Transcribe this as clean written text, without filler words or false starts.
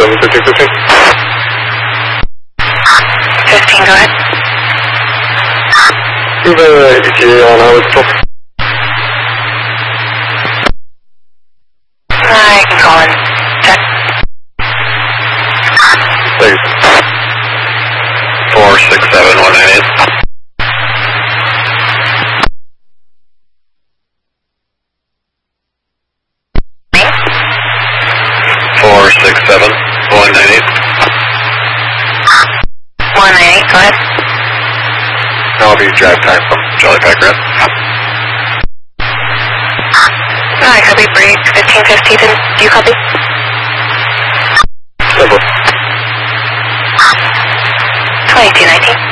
15, 15, go ahead. Move ETA on Highway Patrol. I can call in. Check. Thanks. 467-198. Me? 467-198. 198, go ahead. I'll be drive time from Jolly Packer. I copy, break 1550, then do you copy? Simple. 2219.